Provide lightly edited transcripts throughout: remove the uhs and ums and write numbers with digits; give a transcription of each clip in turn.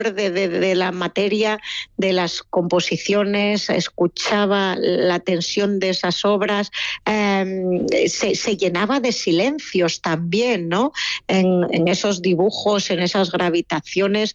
de la materia, de las composiciones, escuchaba la tensión de esas obras, se llenaba de silencios también, ¿no? En esos dibujos, en esas gravitaciones,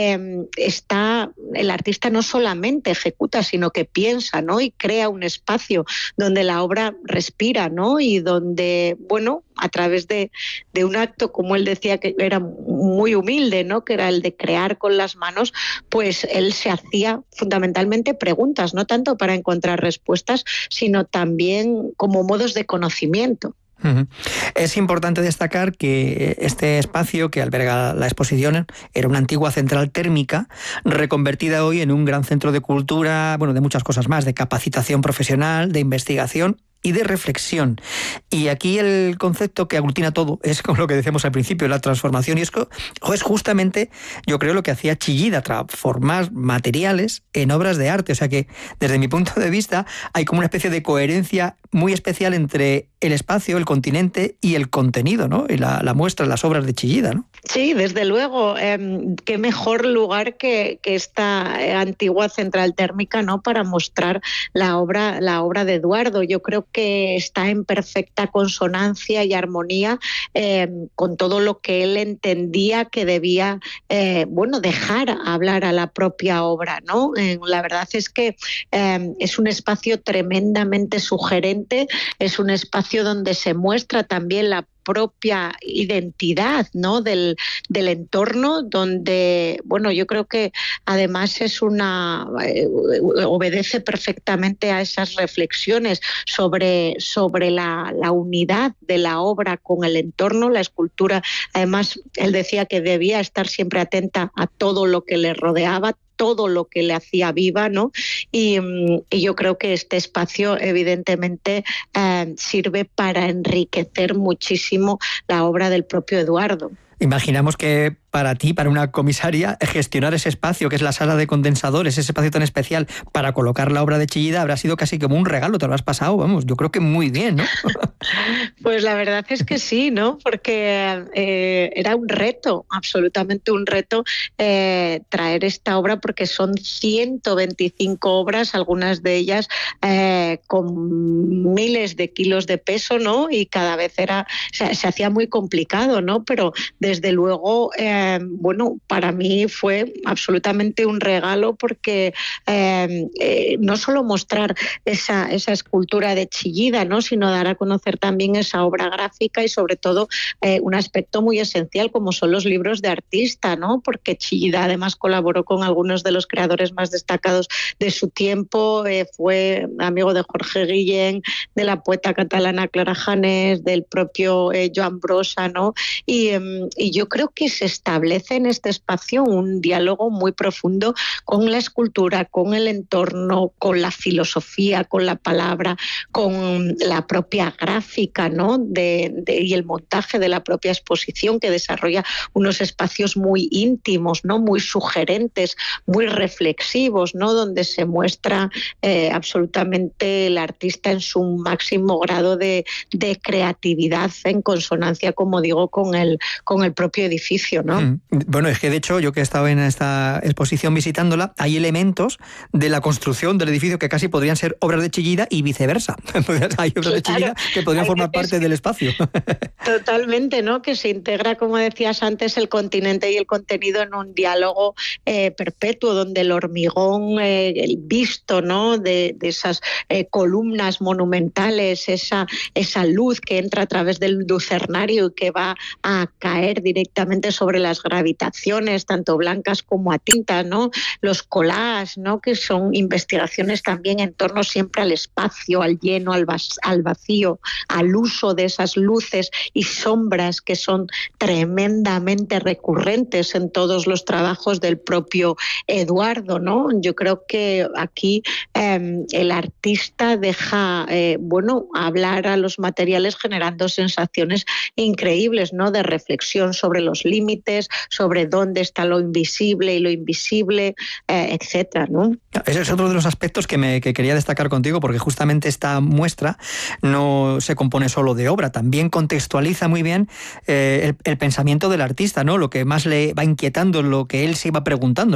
el artista no solamente ejecuta, sino que piensa, ¿no? Y crea un espacio donde la obra respira, ¿no? Y donde, bueno, a través de un acto, como él decía, que era muy humilde, ¿no? Que era el de crear con las manos, pues él se hacía fundamentalmente preguntas, no tanto para encontrar respuestas, sino también como modos de conocimiento. Es importante destacar que este espacio que alberga la exposición era una antigua central térmica reconvertida hoy en un gran centro de cultura, bueno, de muchas cosas más, de capacitación profesional, de investigación y de reflexión. Y aquí el concepto que aglutina todo es como lo que decíamos al principio, la transformación, y es justamente, yo creo, lo que hacía Chillida, transformar materiales en obras de arte. O sea que, desde mi punto de vista, hay como una especie de coherencia muy especial entre el espacio, el continente y el contenido, ¿no? Y la muestra, las obras de Chillida, ¿no? Sí, desde luego. Qué mejor lugar que esta antigua central térmica, ¿no? Para mostrar la obra de Eduardo. Yo creo que está en perfecta consonancia y armonía con todo lo que él entendía que debía dejar hablar a la propia obra, ¿no? La verdad es que es un espacio tremendamente sugerente, es un espacio donde se muestra también la propia identidad, ¿no? del entorno, donde, bueno, yo creo que además obedece perfectamente a esas reflexiones sobre la unidad de la obra con el entorno, la escultura. Además, él decía que debía estar siempre atenta a todo lo que le rodeaba, todo lo que le hacía viva, ¿no? Y yo creo que este espacio evidentemente sirve para enriquecer muchísimo la obra del propio Eduardo. Imaginamos que para ti, para una comisaria, gestionar ese espacio que es la sala de condensadores, ese espacio tan especial para colocar la obra de Chillida, habrá sido casi como un regalo, te lo has pasado, vamos, yo creo que muy bien, ¿no? Pues la verdad es que sí, ¿no? Porque era un reto, absolutamente un reto, traer esta obra, porque son 125 obras, algunas de ellas con miles de kilos de peso, ¿no? Y cada vez se hacía muy complicado, ¿no? Pero desde luego, para mí fue absolutamente un regalo, porque no solo mostrar esa escultura de Chillida, ¿no? Sino dar a conocer también esa obra gráfica y sobre todo un aspecto muy esencial como son los libros de artista, ¿no? Porque Chillida además colaboró con algunos de los creadores más destacados de su tiempo, fue amigo de Jorge Guillén, de la poeta catalana Clara Janés, del propio Joan Brossa, ¿no? Y yo creo que se establece en este espacio un diálogo muy profundo con la escultura, con el entorno, con la filosofía, con la palabra, con la propia gráfica, ¿no? Y el montaje de la propia exposición, que desarrolla unos espacios muy íntimos, ¿no? Muy sugerentes, muy reflexivos, ¿no? Donde se muestra absolutamente el artista en su máximo grado de creatividad, en consonancia, como digo, con el propio edificio, ¿no? Bueno, es que de hecho, yo que he estado en esta exposición visitándola, hay elementos de la construcción del edificio que casi podrían ser obras de Chillida y viceversa. Hay obras de Chillida que podrían formar parte del espacio. Totalmente, ¿no? Que se integra, como decías antes, el continente y el contenido en un diálogo perpetuo, donde el hormigón, el visto, ¿no? de esas columnas monumentales, esa luz que entra a través del lucernario y que va a caer directamente sobre las gravitaciones, tanto blancas como a tinta, ¿no? Los collages, ¿no? Que son investigaciones también en torno siempre al espacio, al lleno, al vacío, al uso de esas luces y sombras que son tremendamente recurrentes en todos los trabajos del propio Eduardo, ¿no? Yo creo que aquí el artista deja, hablar a los materiales generando sensaciones increíbles, ¿no? De reflexión sobre los límites, sobre dónde está lo invisible y lo invisible, etcétera, ¿no? Ese es otro de los aspectos que quería destacar contigo, porque justamente esta muestra no se compone solo de obra, también contextualiza muy bien el pensamiento del artista, ¿no? Lo que más le va inquietando, lo que él se iba preguntando.